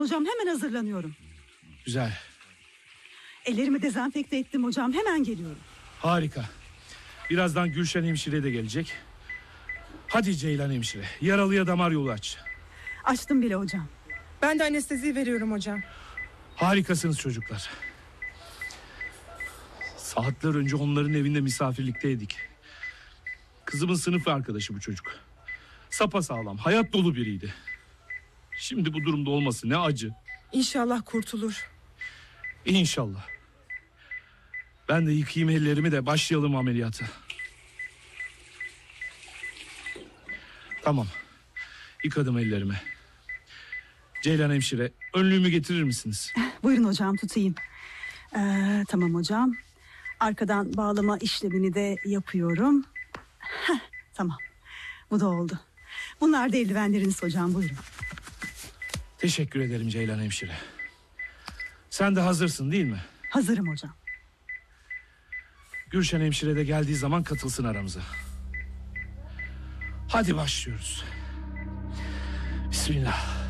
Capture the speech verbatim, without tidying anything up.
Hocam hemen hazırlanıyorum. Güzel. Ellerimi dezenfekte ettim hocam, hemen geliyorum. Harika. Birazdan Gülşen hemşire de gelecek. Hadi Ceylan hemşire, yaralıya damar yolu aç. Açtım bile hocam. Ben de anestezi veriyorum hocam. Harikasınız çocuklar. Saatler önce onların evinde misafirlikteydik. Kızımın sınıf arkadaşı bu çocuk. Sapasağlam, hayat dolu biriydi. Şimdi bu durumda olması ne acı. İnşallah kurtulur. İnşallah. Ben de yıkayayım ellerimi de başlayalım ameliyata. Tamam. Yıkadım ellerimi. Ceylan hemşire, önlüğümü getirir misiniz? Buyurun hocam, tutayım. Ee, tamam hocam. Arkadan bağlama işlemini de yapıyorum. Heh, tamam. Bu da oldu. Bunlar da eldivenleriniz hocam, buyurun. Teşekkür ederim Ceylan hemşire. Sen de hazırsın değil mi? Hazırım hocam. Gülşen hemşire de geldiği zaman katılsın aramıza. Hadi başlıyoruz. Bismillah.